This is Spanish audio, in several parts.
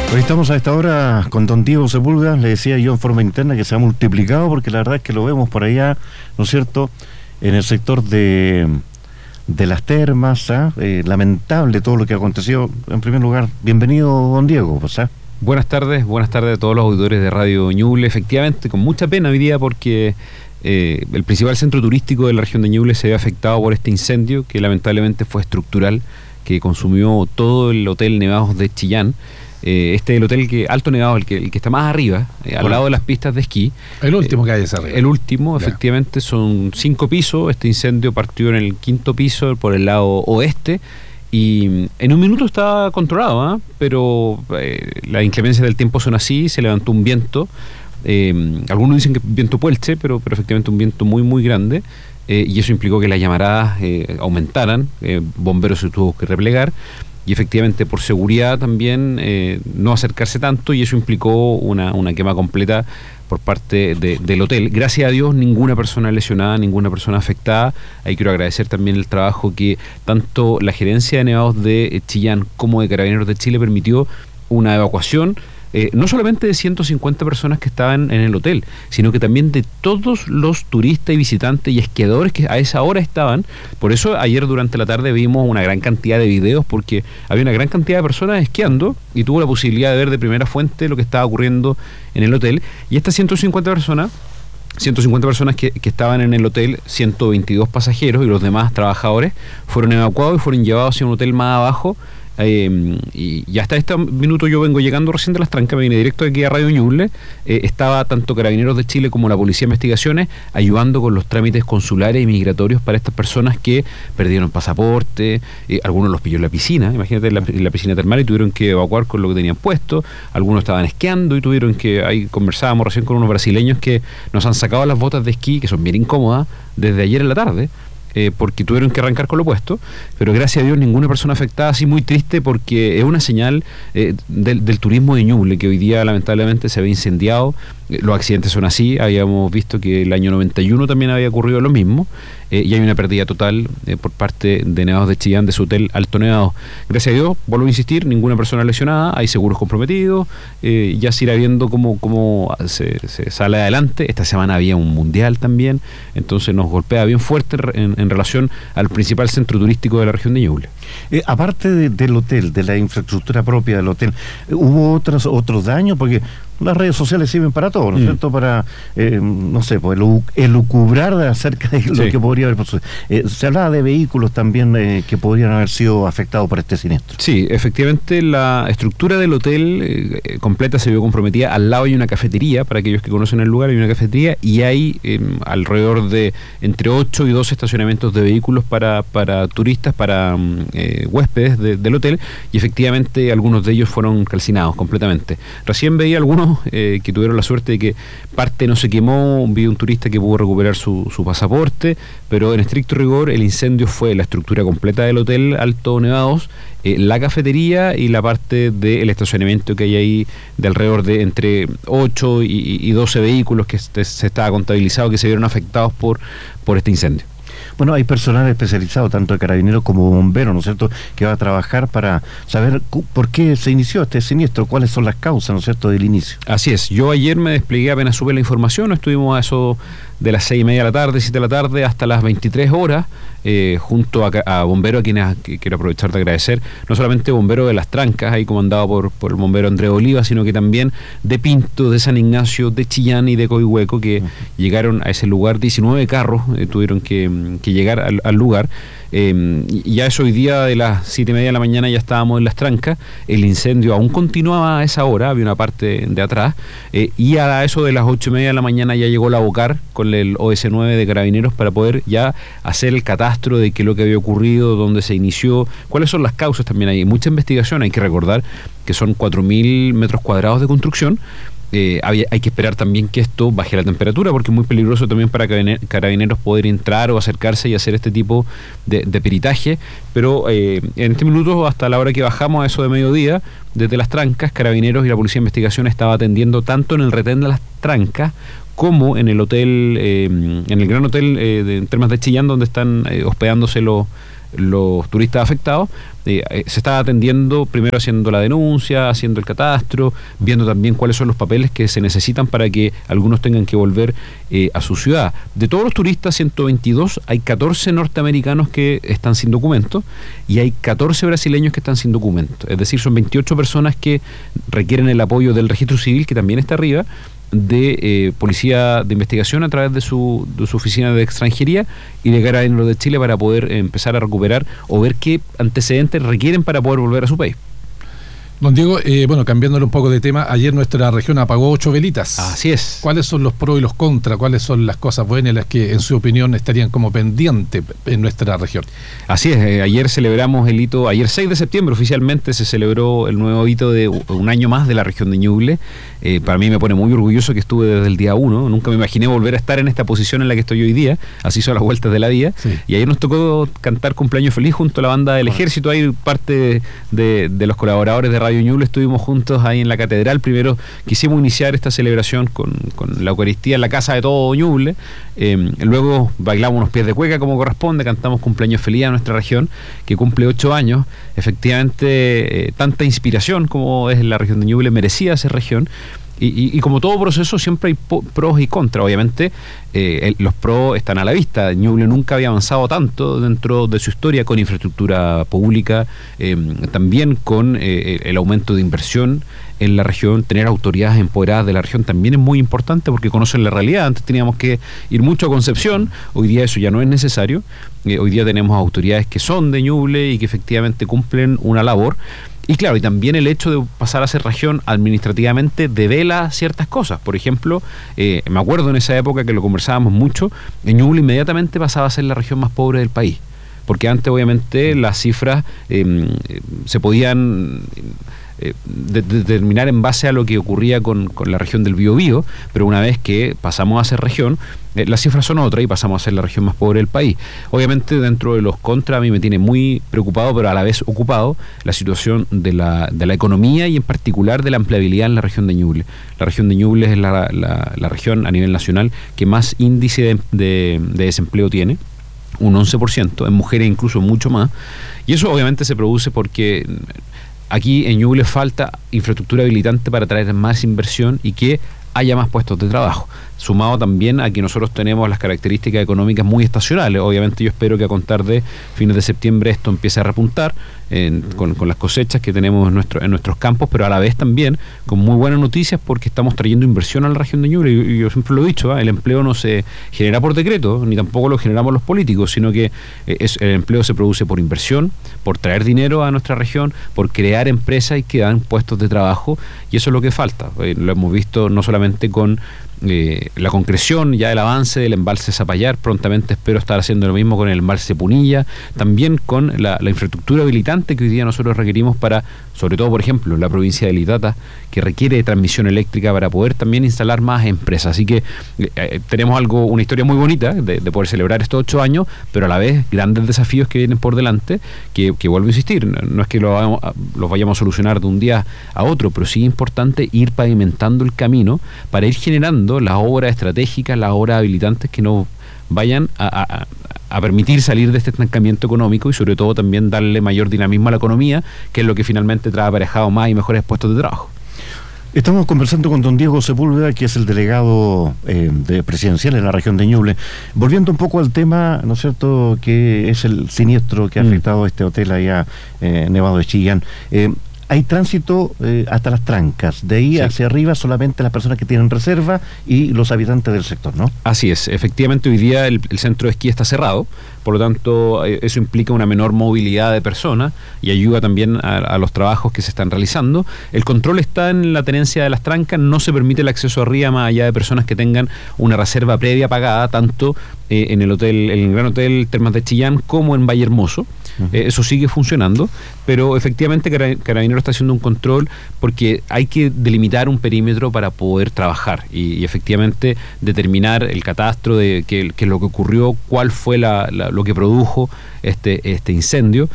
Hoy estamos a esta hora con don Diego Sepúlveda. Le decía yo en forma interna que se ha multiplicado, porque la verdad es que lo vemos por allá, ¿no es cierto?, en el sector de las termas. Lamentable todo lo que aconteció. En primer lugar, bienvenido, don Diego. Buenas tardes a todos los auditores de Radio Ñuble. Efectivamente, con mucha pena hoy día, porque el principal centro turístico de la región de Ñuble se ve afectado por este incendio que lamentablemente fue estructural, que consumió todo el Hotel Nevados de Chillán. El hotel Alto Nevado, el que está más arriba, al lado de las pistas de esquí. El último que hay esa arriba. El último, efectivamente, son 5 pisos. Este incendio partió en el 5.º piso por el lado oeste y en un minuto estaba controlado, pero las inclemencias del tiempo son así. Se levantó un viento, algunos dicen que viento puelche, pero efectivamente un viento muy muy grande, y eso implicó que las llamaradas aumentaran. Bomberos se tuvo que replegar y efectivamente por seguridad también no acercarse tanto, y eso implicó una quema completa por parte del hotel. Gracias a Dios, ninguna persona lesionada, ninguna persona afectada. Ahí quiero agradecer también el trabajo que tanto la gerencia de Nevados de Chillán como de Carabineros de Chile permitió una evacuación, no solamente de 150 personas que estaban en el hotel, sino que también de todos los turistas y visitantes y esquiadores que a esa hora estaban. Por eso ayer durante la tarde vimos una gran cantidad de videos, porque había una gran cantidad de personas esquiando y tuvo la posibilidad de ver de primera fuente lo que estaba ocurriendo en el hotel. Y estas 150 personas que estaban en el hotel, 122 pasajeros y los demás trabajadores, fueron evacuados y fueron llevados hacia un hotel más abajo. Y hasta este minuto yo vengo llegando recién de Las Trancas, me vine directo aquí a Radio Ñuble. Estaba tanto Carabineros de Chile como la Policía de Investigaciones ayudando con los trámites consulares y migratorios para estas personas que perdieron pasaporte. Algunos los pilló en la piscina, imagínate, en la piscina termal, y tuvieron que evacuar con lo que tenían puesto. Algunos estaban esquiando y tuvieron que, ahí conversábamos recién con unos brasileños que nos han sacado las botas de esquí, que son bien incómodas, desde ayer en la tarde, porque tuvieron que arrancar con lo puesto. Pero gracias a Dios ninguna persona afectada. Así muy triste, porque es una señal del turismo de Ñuble, que hoy día lamentablemente se ve incendiado. Los accidentes son así. Habíamos visto que el año 91 también había ocurrido lo mismo, y hay una pérdida total por parte de Nevados de Chillán, de su hotel Alto Nevado. Gracias a Dios, vuelvo a insistir, ninguna persona lesionada, hay seguros comprometidos, ya se irá viendo cómo se sale adelante. Esta semana había un mundial también, entonces nos golpea bien fuerte en relación al principal centro turístico de la región de Ñuble. Aparte del hotel, de la infraestructura propia del hotel, ¿hubo otros daños? Porque las redes sociales sirven para todo, ¿no es cierto? Para, no sé, pues, elucubrar acerca de lo que podría haber pasado. Se hablaba de vehículos también que podrían haber sido afectados por este siniestro. Sí, efectivamente la estructura del hotel completa se vio comprometida. Al lado hay una cafetería, para aquellos que conocen el lugar, hay una cafetería, y hay alrededor de entre 8 y 12 estacionamientos de vehículos para turistas, para huéspedes del hotel, y efectivamente algunos de ellos fueron calcinados completamente. Recién veía algunos que tuvieron la suerte de que parte no se quemó. Vi un turista que pudo recuperar su pasaporte, pero en estricto rigor el incendio fue la estructura completa del hotel Alto Nevados, la cafetería y la parte del estacionamiento que hay ahí, de alrededor de entre 8 y 12 vehículos que se estaba contabilizado que se vieron afectados por este incendio. Bueno, hay personal especializado, tanto de Carabineros como bomberos, ¿no es cierto?, que va a trabajar para saber por qué se inició este siniestro, cuáles son las causas, ¿no es cierto?, del inicio. Así es. Yo ayer me desplegué, apenas supe la información, estuvimos a eso de las 6:30 de la tarde, 7 de la tarde, hasta las 23 horas, junto a bomberos, a quienes quiero aprovechar de agradecer, no solamente bomberos de Las Trancas, ahí comandado por el bombero Andrés Oliva, sino que también de Pinto, de San Ignacio, de Chillán y de Coihueco, que llegaron a ese lugar. 19 carros tuvieron que llegar al lugar. Y ya es hoy día de las 7:30 de la mañana, ya estábamos en Las Trancas. El incendio aún continuaba a esa hora, había una parte de atrás, y a eso de las 8:30 de la mañana ya llegó la Bocar con el OS9 de Carabineros para poder ya hacer el catastro de qué es lo que había ocurrido, dónde se inició, cuáles son las causas. También hay mucha investigación. Hay que recordar que son 4.000 metros cuadrados de construcción. Hay que esperar también que esto baje la temperatura, porque es muy peligroso también para Carabineros poder entrar o acercarse y hacer este tipo de peritaje. Pero en este minuto, hasta la hora que bajamos, a eso de mediodía, desde Las Trancas, Carabineros y la Policía de Investigación estaba atendiendo tanto en el retén de Las Trancas como en el hotel, en el gran hotel de Termas de Chillán, donde están hospedándose los turistas afectados, se está atendiendo, primero haciendo la denuncia, haciendo el catastro, viendo también cuáles son los papeles que se necesitan para que algunos tengan que volver a su ciudad. De todos los turistas, 122, hay 14 norteamericanos que están sin documentos y hay 14 brasileños que están sin documentos. Es decir, son 28 personas que requieren el apoyo del registro civil, que también está arriba, de Policía de Investigación a través de su oficina de extranjería y de Carabineros de Chile para poder empezar a recuperar o ver qué antecedentes requieren para poder volver a su país. Don Diego, bueno, cambiándole un poco de tema, ayer nuestra región apagó 8 velitas. Así es. ¿Cuáles son los pros y los contras? ¿Cuáles son las cosas buenas y las que, en su opinión, estarían como pendientes en nuestra región? Así es, ayer celebramos el hito, ayer 6 de septiembre oficialmente se celebró el nuevo hito de un año más de la región de Ñuble. Para mí me pone muy orgulloso que estuve desde el día 1, nunca me imaginé volver a estar en esta posición en la que estoy hoy día, así son las vueltas de la vida. Sí. Y ayer nos tocó cantar Cumpleaños Feliz junto a la banda del Ejército, ahí parte de los colaboradores de Radio Ñuble estuvimos juntos ahí en la catedral. Primero quisimos iniciar esta celebración con la Eucaristía en la casa de todo Ñuble, luego bailamos unos pies de cueca como corresponde, cantamos Cumpleaños Feliz a nuestra región que cumple 8 años. Efectivamente, tanta inspiración como es la región de Ñuble merecía ser región. Y como todo proceso siempre hay pros y contras. Obviamente los pros están a la vista. Ñuble nunca había avanzado tanto dentro de su historia con infraestructura pública, también con el aumento de inversión en la región. Tener autoridades empoderadas de la región también es muy importante porque conocen la realidad. Antes teníamos que ir mucho a Concepción, hoy día eso ya no es necesario. Hoy día tenemos autoridades que son de Ñuble y que efectivamente cumplen una labor. Y claro, y también el hecho de pasar a ser región administrativamente devela ciertas cosas. Por ejemplo, me acuerdo en esa época que lo conversábamos mucho, Ñuble inmediatamente pasaba a ser la región más pobre del país. Porque antes obviamente las cifras se podían determinar en base a lo que ocurría con la región del Biobío, pero una vez que pasamos a ser región, las cifras son otras y pasamos a ser la región más pobre del país. Obviamente dentro de los contras a mí me tiene muy preocupado, pero a la vez ocupado, la situación de la economía y en particular de la empleabilidad en la región de Ñuble. La región de Ñuble es la región a nivel nacional que más índice de desempleo tiene, un 11%, en mujeres incluso mucho más, y eso obviamente se produce porque aquí en Ñuble falta infraestructura habilitante para traer más inversión y que haya más puestos de trabajo, sumado también a que nosotros tenemos las características económicas muy estacionales. Obviamente yo espero que a contar de fines de septiembre esto empiece a repuntar con las cosechas que tenemos en nuestros campos, pero a la vez también con muy buenas noticias porque estamos trayendo inversión a la región de Ñuble. Y yo siempre lo he dicho, el empleo no se genera por decreto, ni tampoco lo generamos los políticos, sino que el empleo se produce por inversión, por traer dinero a nuestra región, por crear empresas y que dan puestos de trabajo, y eso es lo que falta. Lo hemos visto no solamente con la concreción ya del avance del embalse Zapallar, prontamente espero estar haciendo lo mismo con el embalse Punilla, también con la infraestructura habilitante que hoy día nosotros requerimos para, sobre todo por ejemplo, la provincia de Litata, que requiere de transmisión eléctrica para poder también instalar más empresas. Así que tenemos una historia muy bonita de poder celebrar estos 8 años, pero a la vez grandes desafíos que vienen por delante, que vuelvo a insistir, no es que los vayamos a solucionar de un día a otro, pero sí es importante ir pavimentando el camino para ir generando las obras estratégicas, las obras habilitantes que nos vayan a permitir salir de este estancamiento económico y sobre todo también darle mayor dinamismo a la economía, que es lo que finalmente trae aparejado más y mejores puestos de trabajo. Estamos conversando con don Diego Sepúlveda, que es el delegado presidencial en la región de Ñuble. Volviendo un poco al tema, ¿no es cierto?, que es el siniestro que ha afectado a este hotel allá Nevado de Chillán. Hay tránsito hasta las trancas, de ahí hacia arriba solamente las personas que tienen reserva y los habitantes del sector, ¿no? Así es, efectivamente hoy día el centro de esquí está cerrado, por lo tanto eso implica una menor movilidad de personas y ayuda también a los trabajos que se están realizando. El control está en la tenencia de las trancas, no se permite el acceso arriba más allá de personas que tengan una reserva previa pagada, tanto en el Gran Hotel Termas de Chillán como en Valle Hermoso. Eso sigue funcionando, pero efectivamente Carabineros está haciendo un control porque hay que delimitar un perímetro para poder trabajar y efectivamente determinar el catastro de qué es lo que ocurrió, cuál fue lo que produjo este incendio.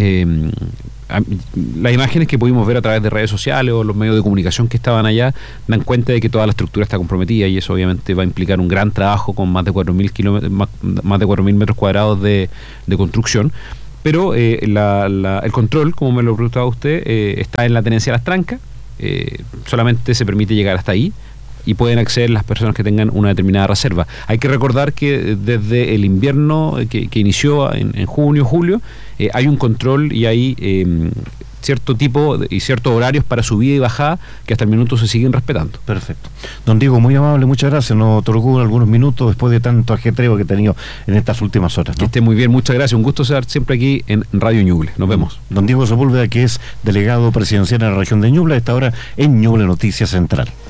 Las imágenes que pudimos ver a través de redes sociales o los medios de comunicación que estaban allá dan cuenta de que toda la estructura está comprometida y eso obviamente va a implicar un gran trabajo con más de 4.000 metros cuadrados de construcción. pero el control, como me lo preguntaba usted, está en la tenencia de las trancas. Solamente se permite llegar hasta ahí y pueden acceder las personas que tengan una determinada reserva. Hay que recordar que desde el invierno que inició en junio, julio, hay un control y hay cierto tipo y ciertos horarios para subida y bajada que hasta el minuto se siguen respetando. Perfecto. Don Diego, muy amable, muchas gracias. Nos otorgó algunos minutos después de tanto ajetreo que he tenido en estas últimas horas, ¿no? Que esté muy bien, muchas gracias. Un gusto estar siempre aquí en Radio Ñuble. Nos vemos. Don Diego Sepúlveda, que es delegado presidencial en la región de Ñuble, a esta hora en Ñuble Noticias Central.